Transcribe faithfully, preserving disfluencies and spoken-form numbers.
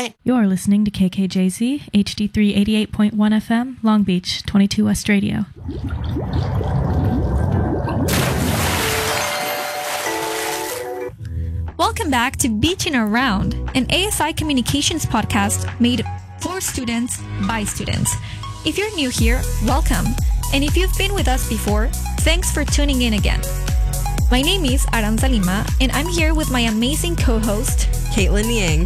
Bye. You're listening to K K J Z, H D three eighty-eight point one F M, Long Beach, twenty-two West Radio. Welcome back to Beaching Around, an A S I communications podcast made for students by students. If you're new here, welcome. And if you've been with us before, thanks for tuning in again. My name is Aranza Lima, and I'm here with my amazing co-host, Caitlin Yang.